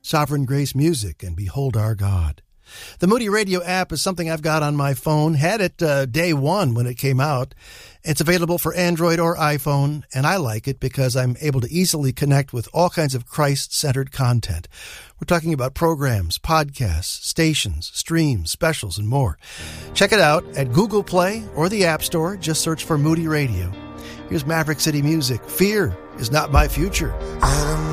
Sovereign Grace Music, and Behold Our God. The Moody Radio app is something I've got on my phone. Had it day one when it came out. It's available for Android or iPhone, and I like it because I'm able to easily connect with all kinds of Christ-centered content. We're talking about programs, podcasts, stations, streams, specials, and more. Check it out at Google Play or the App Store. Just search for Moody Radio. Here's Maverick City Music. Fear is not my future.